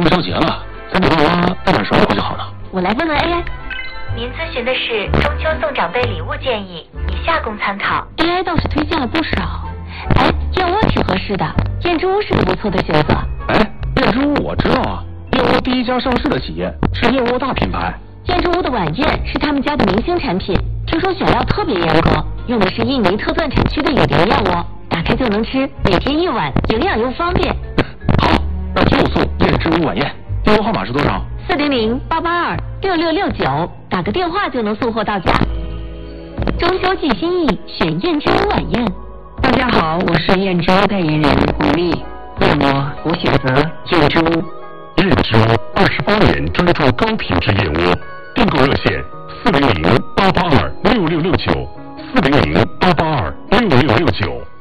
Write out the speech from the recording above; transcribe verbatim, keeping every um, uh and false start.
么着急了，咱给爸妈带点水果就好了。 我来问问 A I。 您咨询的是中秋送长辈礼物建议，以下供参考。 A I 倒是推荐了不少。哎，燕窝挺合适的，燕之屋是个不错的选择。 哎，燕之屋我知道啊，燕窝第一家上市的企业，是燕窝大品牌。 燕之屋的晚宴是他们家的明星产品，听说选料特别严格，用的是印尼特钻产区的野莲燕窝，打开就能吃，每天一碗，营养又方便。 好，那就送燕之屋晚宴。电话号码是多少？ 四零零八八二六六六九，打个电话就能送货到家。中秋寄心意，选燕之屋晚宴。 大家好，我是燕之屋代言人古丽，燕窝我选择燕之屋。 燕之屋二十八年专注高品质燕窝，订购热线四零零八八二六六六九，四零零八八二六六六九。